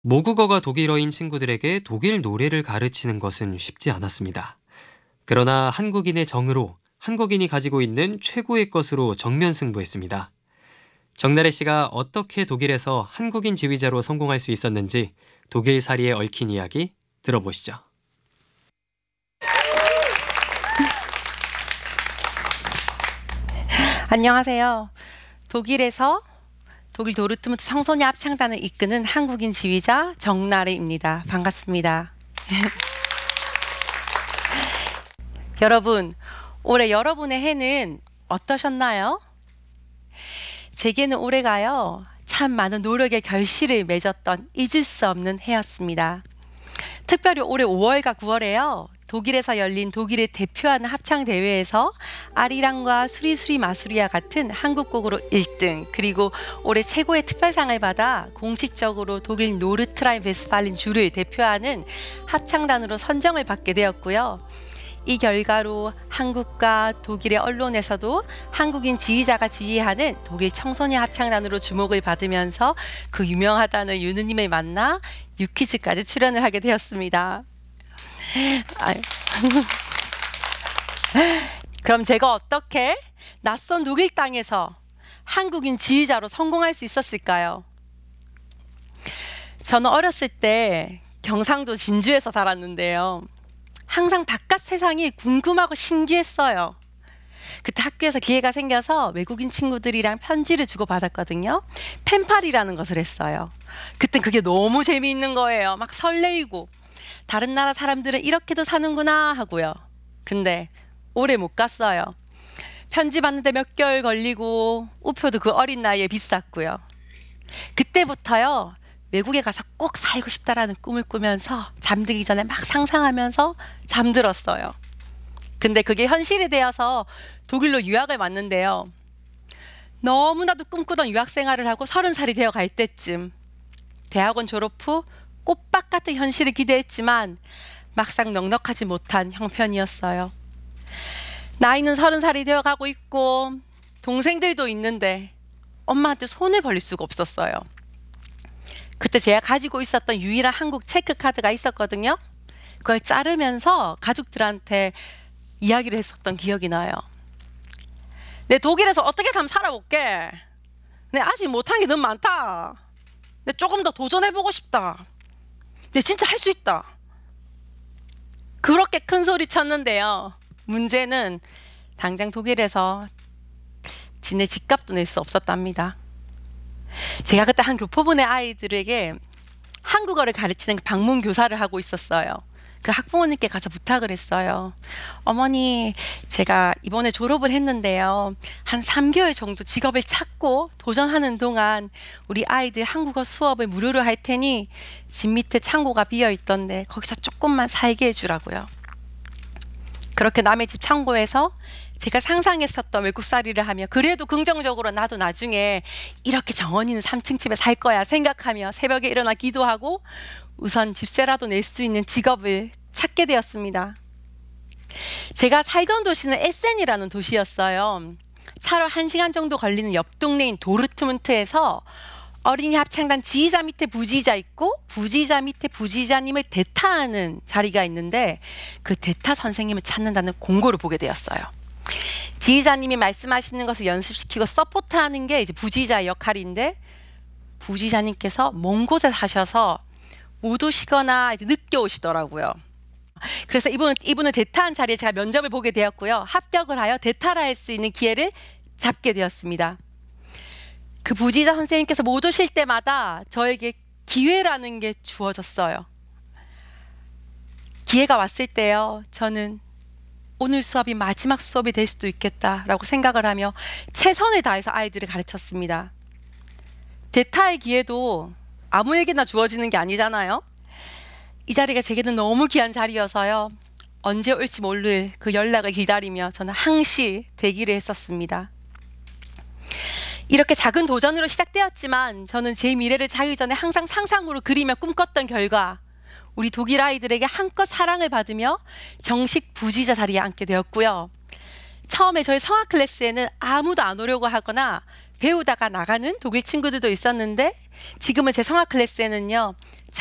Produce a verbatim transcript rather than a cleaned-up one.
모국어가 독일어인 친구들에게 독일 노래를 가르치는 것은 쉽지 않았습니다. 그러나 한국인의 정으로 한국인이 가지고 있는 최고의 것으로 정면 승부했습니다. 정나래 씨가 어떻게 독일에서 한국인 지휘자로 성공할 수 있었는지 독일살이에 얽힌 이야기 들어보시죠. 안녕하세요. 독일에서 독일 도르트문트 청소년 합창단을 이끄는 한국인 지휘자 정나래입니다. 반갑습니다. 여러분, 올해 여러분의 해는 어떠셨나요? 제게는 올해가요, 참 많은 노력의 결실을 맺었던 잊을 수 없는 해였습니다. 특별히 올해 오월과 구월에요, 독일에서 열린 독일을 대표하는 합창대회에서 아리랑과 수리수리 마수리와 같은 한국곡으로 일 등, 그리고 올해 최고의 특별상을 받아 공식적으로 독일 노르트라인 베스팔린 주를 대표하는 합창단으로 선정을 받게 되었고요. 이 결과로 한국과 독일의 언론에서도 한국인 지휘자가 지휘하는 독일 청소년 합창단으로 주목을 받으면서 그 유명하다는 유느님을 만나 유퀴즈까지 출연을 하게 되었습니다. 그럼 제가 어떻게 낯선 독일 땅에서 한국인 지휘자로 성공할 수 있었을까요? 저는 어렸을 때 경상도 진주에서 자랐는데요, 항상 바깥 세상이 궁금하고 신기했어요. 그때 학교에서 기회가 생겨서 외국인 친구들이랑 편지를 주고받았거든요. 펜팔이라는 것을 했어요. 그땐 그게 너무 재미있는 거예요. 막 설레이고, 다른 나라 사람들은 이렇게도 사는구나 하고요. 근데 오래 못 갔어요. 편지 받는데 몇 개월 걸리고 우표도 그 어린 나이에 비쌌고요. 그때부터요, 외국에 가서 꼭 살고 싶다라는 꿈을 꾸면서 잠들기 전에 막 상상하면서 잠들었어요. 근데 그게 현실이 되어서 독일로 유학을 왔는데요, 너무나도 꿈꾸던 유학 생활을 하고 서른 살이 되어 갈 때쯤 대학원 졸업 후 꽃밭 같은 현실을 기대했지만 막상 넉넉하지 못한 형편이었어요. 나이는 서른 살이 되어 가고 있고 동생들도 있는데 엄마한테 손을 벌릴 수가 없었어요. 그때 제가 가지고 있었던 유일한 한국 체크카드가 있었거든요. 그걸 자르면서 가족들한테 이야기를 했었던 기억이 나요. 내 독일에서 어떻게 한번 살아볼게. 내 아직 못한 게 너무 많다. 내 조금 더 도전해보고 싶다. 내 진짜 할 수 있다. 그렇게 큰 소리 쳤는데요, 문제는 당장 독일에서 지네 집값도 낼 수 없었답니다. 제가 그때 한 교포분의 아이들에게 한국어를 가르치는 방문 교사를 하고 있었어요. 그 학부모님께 가서 부탁을 했어요. 어머니, 제가 이번에 졸업을 했는데요, 한 삼 개월 정도 직업을 찾고 도전하는 동안 우리 아이들 한국어 수업을 무료로 할 테니 집 밑에 창고가 비어 있던데 거기서 조금만 살게 해주라고요. 그렇게 남의 집 창고에서 제가 상상했었던 외국살이를 하며, 그래도 긍정적으로 나도 나중에 이렇게 정원 있는 삼 층 집에 살 거야 생각하며 새벽에 일어나 기도하고 우선 집세라도 낼 수 있는 직업을 찾게 되었습니다. 제가 살던 도시는 에센이라는 도시였어요. 차로 한 시간 정도 걸리는 옆 동네인 도르트문트에서 어린이 합창단 지휘자 밑에 부지휘자 있고 부지휘자 밑에 부지휘자님을 대타하는 자리가 있는데, 그 대타 선생님을 찾는다는 공고를 보게 되었어요. 지휘자님이 말씀하시는 것을 연습시키고 서포트하는 게 이제 부지휘자의 역할인데, 부지휘자님께서 먼 곳에 사셔서 못 오시거나 이제 늦게 오시더라고요. 그래서 이분, 이분은 대타한 자리에 제가 면접을 보게 되었고요, 합격을 하여 대타를 할 수 있는 기회를 잡게 되었습니다. 그 부지휘자 선생님께서 못 오실 때마다 저에게 기회라는 게 주어졌어요. 기회가 왔을 때요, 저는 오늘 수업이 마지막 수업이 될 수도 있겠다라고 생각을 하며 최선을 다해서 아이들을 가르쳤습니다. 대타의 기회도 아무에게나 주어지는 게 아니잖아요. 이 자리가 제게는 너무 귀한 자리여서요, 언제 올지 모를 그 연락을 기다리며 저는 항시 대기를 했었습니다. 이렇게 작은 도전으로 시작되었지만 저는 제 미래를 자기 전에 항상 상상으로 그리며 꿈꿨던 결과 우리 독일 아이들에게 한껏 사랑을 받으며 정식 부지휘자 자리에 앉게 되었고요. 처음에 저희 성악 클래스에는 아무도 안 오려고 하거나 배우다가 나가는 독일 친구들도 있었는데, 지금은 제 성악 클래스에는요,